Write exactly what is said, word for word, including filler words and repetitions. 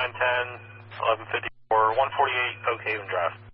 nine ten, eleven fifty-four, one forty-eight Oak Haven Drive.